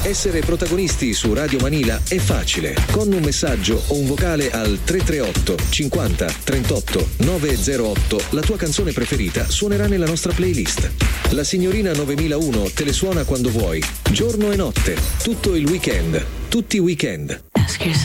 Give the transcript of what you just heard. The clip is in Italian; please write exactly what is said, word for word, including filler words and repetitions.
Essere protagonisti su Radio Manila è facile. Con un messaggio o un vocale al tre tre otto cinquanta trentotto novecentotto la tua canzone preferita suonerà nella nostra playlist. La signorina novemilauno te le suona quando vuoi, giorno e notte, tutto il weekend, tutti i weekend.